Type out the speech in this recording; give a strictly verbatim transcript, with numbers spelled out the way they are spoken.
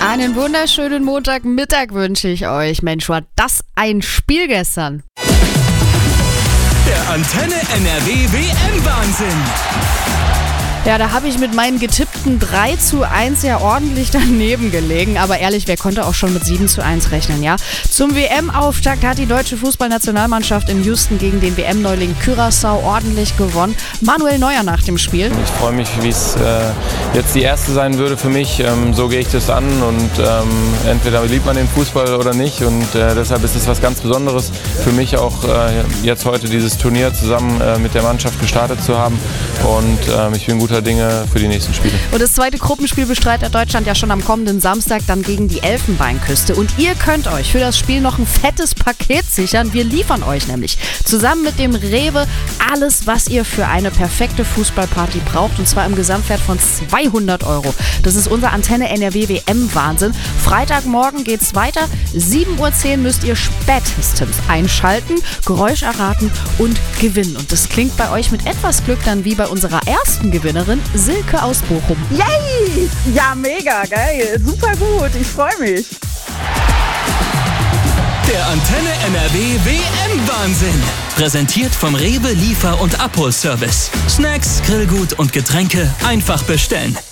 Einen wunderschönen Montagmittag wünsche ich euch. Mensch, war das ein Spiel gestern. Der Antenne N R W W M-Wahnsinn. Ja, da habe ich mit meinen getippten drei zu eins ja ordentlich daneben gelegen. Aber ehrlich, wer konnte auch schon mit sieben zu eins rechnen, ja? Zum W M-Auftakt hat die deutsche Fußballnationalmannschaft in Houston gegen den W M-Neuling Curaçao ordentlich gewonnen. Manuel Neuer nach dem Spiel. Ich freue mich, wie es äh, jetzt die erste sein würde für mich. Ähm, so gehe ich das an und ähm, entweder liebt man den Fußball oder nicht. Und äh, deshalb ist es was ganz Besonderes für mich auch äh, jetzt heute dieses Turnier zusammen äh, mit der Mannschaft gestartet zu haben. Und äh, ich bin guter Dinge für die nächsten Spiele. Und das zweite Gruppenspiel bestreitet Deutschland ja schon am kommenden Samstag dann gegen die Elfenbeinküste. Und ihr könnt euch für das Spiel noch ein fettes Paket sichern. Wir liefern euch nämlich zusammen mit dem Rewe alles, was ihr für eine perfekte Fußballparty braucht. Und zwar im Gesamtwert von zweihundert Euro. Das ist unser Antenne N R W W M-Wahnsinn. Freitagmorgen geht's weiter. sieben Uhr zehn müsst ihr spätestens einschalten, Geräusch erraten und gewinnen. Und das klingt bei euch mit etwas Glück dann wie bei unserer ersten Gewinnerin Silke aus Bochum. Yay! Ja, mega, geil. Super gut. Ich freue mich. Der Antenne N R W W M-Wahnsinn. Präsentiert vom Rewe Liefer- und Abholservice. Snacks, Grillgut und Getränke einfach bestellen.